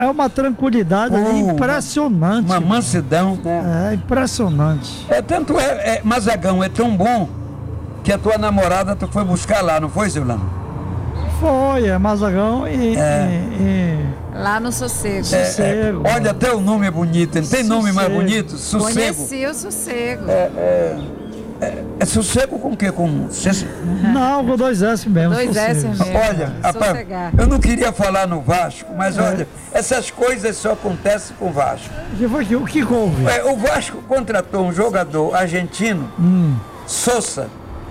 é uma tranquilidade impressionante. Uma mansidão, né? É impressionante. Tanto Mazagão é tão bom que a tua namorada tu foi buscar lá, não foi, Silvano? Foi, Mazagão e lá no Sossego. Sossego. Olha, até o nome é bonito, não tem nome mais bonito? Sossego. Conheci o Sossego. É sossego com o quê? Não, com 2 S mesmo. 2 S mesmo. Olha, rapaz, eu não queria falar no Vasco, mas olha, essas coisas só acontecem com o Vasco. O que houve? O Vasco contratou um jogador argentino, Sosa.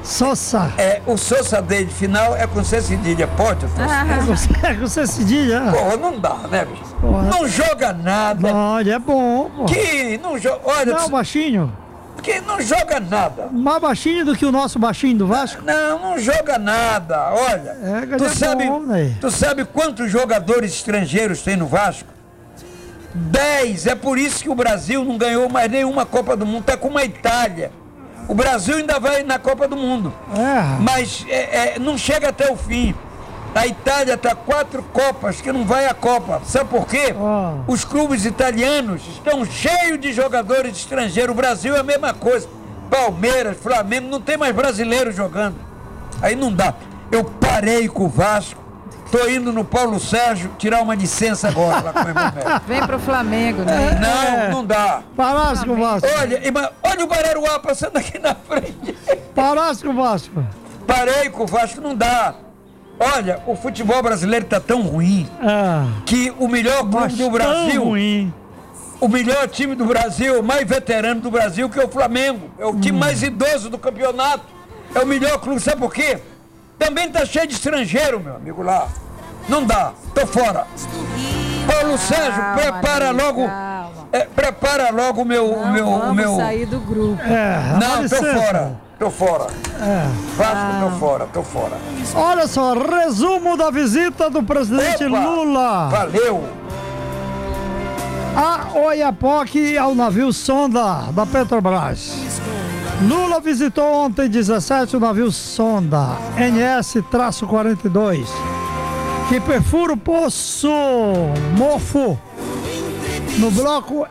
O Sosa dele final é com C cedilha, pode? É com C cedilha. Porra, não dá, né, bicho? Não joga nada. Olha, é bom. Porra. Que não joga. Olha, não, baixinho. Que não joga nada. Mais baixinho do que o nosso baixinho do Vasco? Não joga nada. Olha, tu sabe quantos jogadores estrangeiros tem no Vasco? 10. É por isso que o Brasil não ganhou mais nenhuma Copa do Mundo. Tá com uma Itália. O Brasil ainda vai na Copa do Mundo. Mas não chega até o fim. A Itália está 4 Copas que não vai à Copa. Sabe por quê? Os clubes italianos estão cheios de jogadores estrangeiros. O Brasil é a mesma coisa. Palmeiras, Flamengo, não tem mais brasileiro jogando. Aí não dá. Eu parei com o Vasco. Tô indo no Paulo Sérgio tirar uma licença agora lá com o meu velho. Vem pro Flamengo, né? Não dá. Parasse com o Vasco. Olha o Bararuá passando aqui na frente. Parasse com o Vasco. Parei com o Vasco, não dá. Olha, o futebol brasileiro tá tão ruim que o melhor clube do Brasil, o melhor time do Brasil, o mais veterano do Brasil, que é o Flamengo, é o time mais idoso do campeonato, é o melhor clube, sabe por quê? Também tá cheio de estrangeiro, meu amigo, lá. Não dá, tô fora. Paulo Sérgio, prepara logo. Prepara logo o meu. Vamos sair do grupo. Não, tô fora. Vasco, tô fora. Olha só, resumo da visita do presidente Lula. Valeu. A Oiapoque ao navio sonda da Petrobras. Lula visitou ontem 17 o navio sonda NS-42, que perfura o poço Mofo no bloco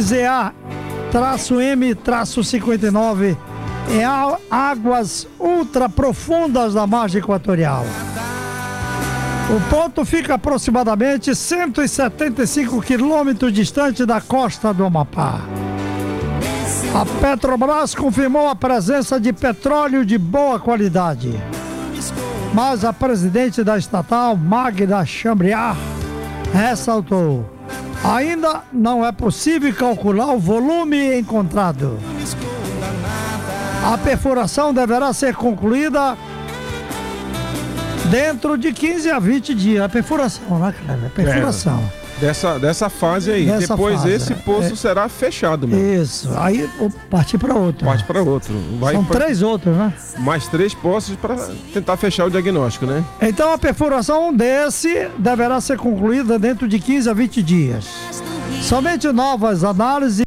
FZA-M-59 em águas ultra profundas da margem equatorial. O ponto fica aproximadamente 175 quilômetros distante da costa do Amapá. A Petrobras confirmou a presença de petróleo de boa qualidade, mas a presidente da estatal, Magda Chambriard, ressaltou: ainda não é possível calcular o volume encontrado. A perfuração deverá ser concluída dentro de 15 a 20 dias. A perfuração, né, cara? A perfuração. Dessa fase aí. Depois esse poço será fechado, mesmo. Isso. Aí partir para outro. Parte para outro. São 3 outros, né? Mais 3 poços para tentar fechar o diagnóstico, né? Então a perfuração desse deverá ser concluída dentro de 15 a 20 dias. Somente novas análises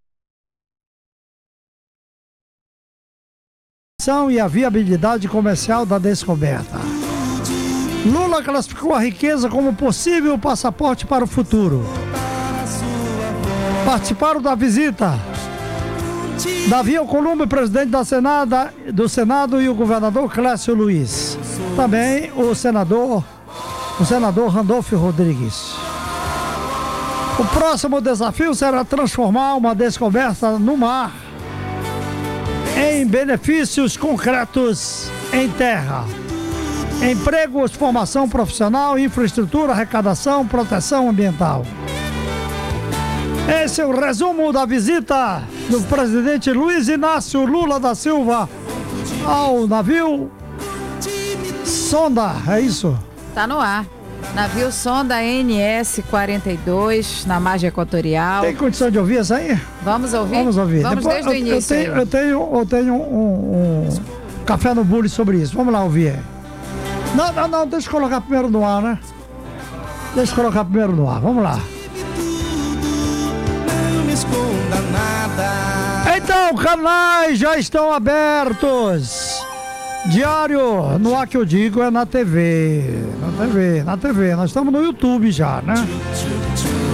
e a viabilidade comercial da descoberta. Lula classificou a riqueza como possível passaporte para o futuro. Participaram da visita Davi Alcolumbre, presidente do Senado, e o governador Clécio Luiz. Também o senador Randolfo Rodrigues. O próximo desafio será transformar uma descoberta no mar em benefícios concretos em terra. Empregos, formação profissional, infraestrutura, arrecadação, proteção ambiental. Esse é o resumo da visita do presidente Luiz Inácio Lula da Silva ao navio sonda, é isso? Tá no ar. Navio sonda NS-42 na margem equatorial. Tem condição de ouvir isso aí? Vamos ouvir? Vamos ouvir. Vamos depois, desde o início. Eu tenho um café no bule sobre isso. Vamos lá ouvir. Não, deixa eu colocar primeiro no ar, né? Deixa eu colocar primeiro no ar, vamos lá. Não me esconda nada. Então, canais já estão abertos. Diário, no ar que eu digo é na TV. Na TV. Nós estamos no YouTube já, né?